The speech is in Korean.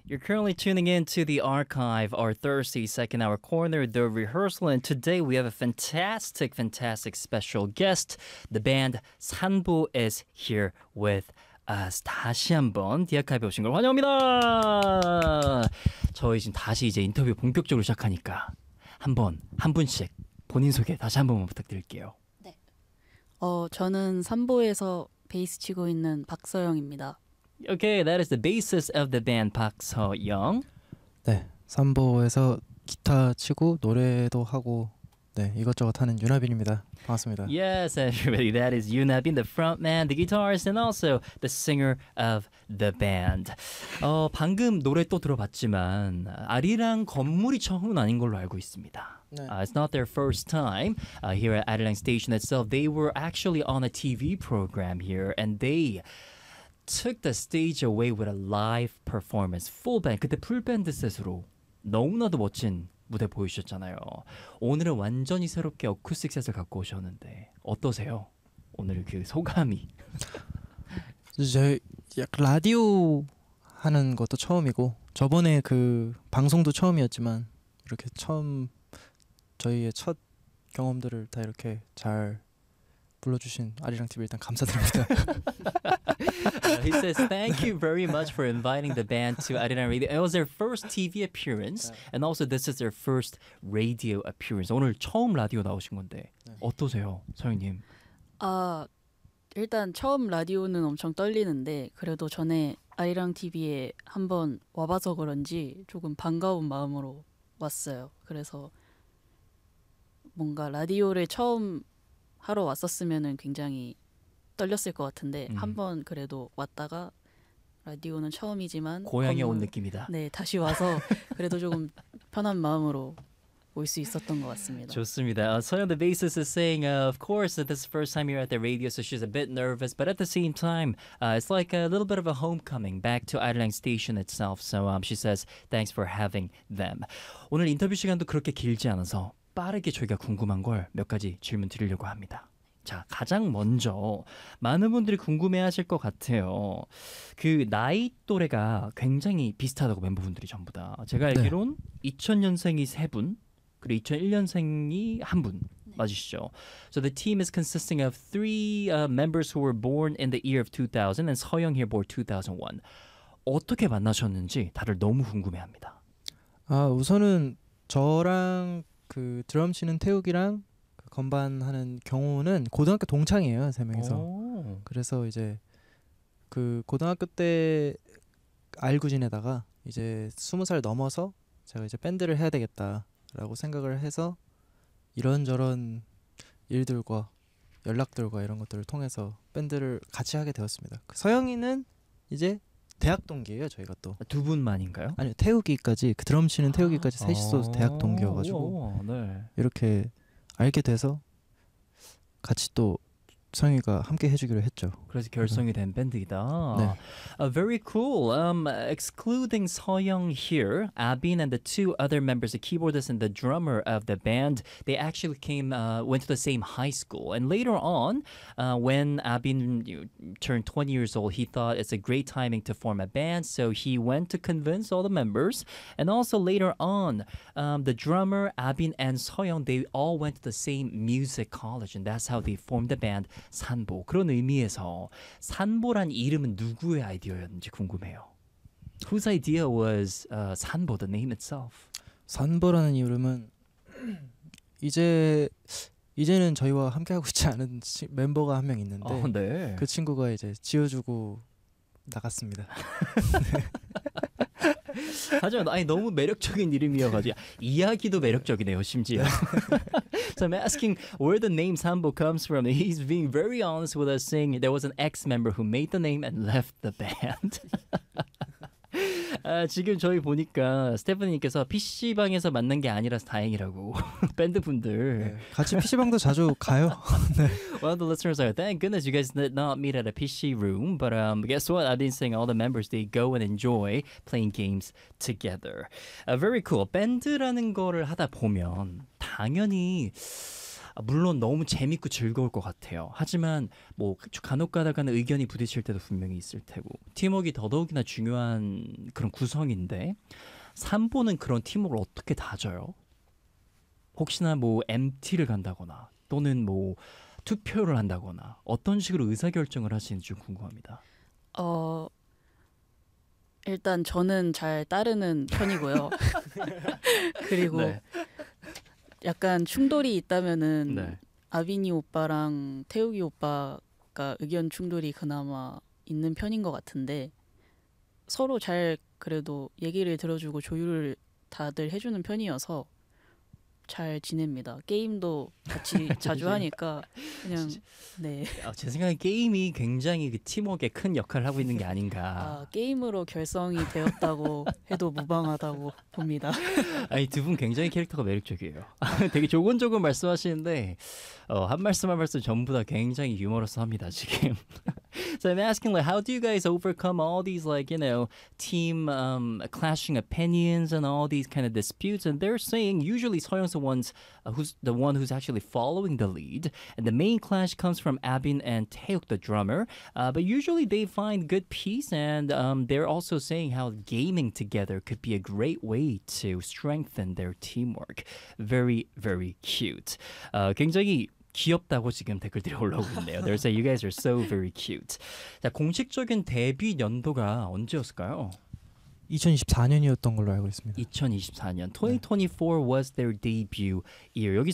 You're currently tuning in to the archive, our Thursday second hour corner, the rehearsal, and today we have a fantastic special guest. The band 산보 is here with us. 다시 한번 디아카이브에 오신 걸 환영합니다. 저희 지금 다시 이제 인터뷰 본격적으로 시작하니까 한 분씩 본인 소개 다시 한 번만 부탁드릴게요. 네. 저는 산보에서 베이스 치고 있는 박서영입니다. Okay, that is the bassist of the band 박서영. 네, 산보에서 기타 치고 노래도 하고 네, 이것저것 하는 윤하빈입니다. 반갑습니다. Yes, everybody, that is Yoonhabin, the frontman, the guitarist, and also the singer of the band. 방금 노래 또 들어봤지만 아리랑 건물이 처음은 아닌 걸로 알고 있습니다. 네. It's not their first time here at Arirang Station itself. They were actually on a TV program here, and they took the stage away with a live performance, full band. 그때 풀밴드 셋으로 너무나도 멋진 무대 보여주셨잖아요. 오늘은 완전히 새롭게 어쿠스틱 셋을 갖고 오셨는데 어떠세요? 오늘 그 소감이. 저희 약간 라디오 하는 것도 처음이고 저번에 그 방송도 처음이었지만 이렇게 처음 저희의 첫 경험들을 다 이렇게 잘 불러주신 아리랑 TV 일단 감사드립니다. He says thank you very much for inviting the band to Arirang Radio. It was their first TV appearance, and also this is their first radio appearance. 오늘 처음 라디오 나오신 건데 어떠세요, 서영님? 일단 처음 라디오는 엄청 떨리는데 그래도 전에 아리랑 TV에 한번 와봐서 그런지 조금 반가운 마음으로 왔어요. 그래서 뭔가 라디오를 처음 하러 왔었으면은 굉장히 떨렸을 것 같은데 한번 그래도 왔다가 라디오는 처음이지만 고향에 온 느낌이다. 네, 다시 와서 그래도 조금 편한 마음으로 올 수 있었던 것 같습니다. 좋습니다. 서영, the bassist, is saying, of course, that this is the first time you're at the radio, so she's a bit nervous, but at the same time, it's like a little bit of a homecoming back to Arirang Station itself. So she says, thanks for having them. 오늘 인터뷰 시간도 그렇게 길지 않아서 빠르게 저희가 궁금한 걸 몇 가지 질문 드리려고 합니다. 자, 가장 먼저 많은 분들이 궁금해하실 것 같아요. 그 나이 또래가 굉장히 비슷하다고 멤버분들이 전부 다. 제가 알기론 2000년생이 3분, 그리고 2001년생이 1분. 맞으시죠? So the team is consisting of 3 members who were born in the year of 2000 and 서영 here born 2001. 어떻게 만나셨는지 다들 너무 궁금해합니다. 우선은 저랑 그 드럼 치는 태욱이랑 그 건반 하는 경호는 고등학교 동창이에요, 3명이서. 그래서 이제 그 고등학교 때 알고 지내다가 이제 20살 넘어서 제가 이제 밴드를 해야 되겠다라고 생각을 해서 이런저런 일들과 연락들과 이런 것들을 통해서 밴드를 같이 하게 되었습니다. 서영이는 이제 대학 동기예요, 저희가 또. 두 분만인가요? 아니요, 태욱이까지 그 드럼 치는 태욱이까지 셋이서 대학 동기여가지고 네. 이렇게 알게 돼서 같이 또 성희가 함께 해주기로 했죠. 그래서 결성이 된 밴드이다. 네. Very cool. Excluding 서영 here, Abin and the 2 other members, the keyboardist and the drummer of the band, they actually went to the same high school. And later on, when Abin turned 20 years old, he thought it's a great timing to form a band, so he went to convince all the members. And also later on, the drummer, Abin and 서영, they all went to the same music college, and that's how they formed the band. 산보. 그런 의미에서 산보란 이름은 누구의 아이디어였는지 궁금해요. Whose idea was 산보, the name itself? 산보라는 이름은 이제는 저희와 함께 하고 있지 않은 멤버가 한 명 있는데 네. 그 친구가 이제 지어주고 나갔습니다. 하지만 너무 매력적인 이름이어가지고 이야기도 매력적이네요, 심지어. So I'm asking where the name Sambo comes from. He's being very honest with us, saying there was an ex-member who made the name and left the band. 지금 저희 보니까 스테파니님께서 PC방에서 만난 게 아니라서 다행이라고. 밴드분들. 네, 같이 PC방도 자주 가요. 네. Well, the listeners are, thank goodness you guys did not meet at a PC room. But guess what? I've been saying all the members, they go and enjoy playing games together. Very cool. 밴드라는 거를 하다 보면 당연히 물론 너무 재밌고 즐거울 것 같아요. 하지만 뭐 간혹 가다가는 의견이 부딪힐 때도 분명히 있을 테고 팀워크가 더더욱이나 중요한 그런 구성인데 삼보는 그런 팀워크를 어떻게 다져요? 혹시나 뭐 MT를 간다거나 또는 뭐 투표를 한다거나 어떤 식으로 의사결정을 하시는지 좀 궁금합니다. 일단 저는 잘 따르는 편이고요. 그리고 네. 약간 충돌이 있다면은 네. 아빈이 오빠랑 태욱이 오빠가 의견 충돌이 그나마 있는 편인 것 같은데 서로 잘 그래도 얘기를 들어주고 조율을 다들 해주는 편이어서 잘 지냅니다. 게임도 같이 자주 하니까 그냥 네. 제 생각에 게임이 굉장히 그 팀워크에 큰 역할을 하고 있는 게 아닌가. 게임으로 결성이 되었다고 해도 무방하다고 봅니다. 아니 두 분 굉장히 캐릭터가 매력적이에요. 되게 조곤조곤 말씀하시는데 한 말씀 한 말씀 전부 다 굉장히 유머러스합니다 지금. So I'm asking like how do you guys overcome all these like team clashing opinions and all these kind of disputes? And they're saying usually 서영's who's the one who's actually following the lead, and the main clash comes from Abin and Taeyuk, the drummer. But usually they find good peace, and they're also saying how gaming together could be a great way to strengthen their teamwork. Very, very cute. 굉장히 귀엽다고 지금 댓글들이 올라오고 있네요. They're saying you guys are so very cute. 자, 공식적인 데뷔 연도가 언제였을까요? 2024년이었던 걸로 알고 있습니다. 2024년. 2024 was their debut year. 여기